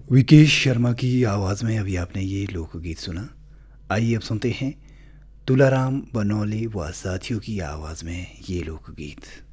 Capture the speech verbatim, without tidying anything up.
विकेश शर्मा की आवाज़ में अभी आपने ये लोकगीत सुना। आइए अब सुनते हैं तुलाराम बनौले व साथियों की आवाज़ में ये लोकगीत।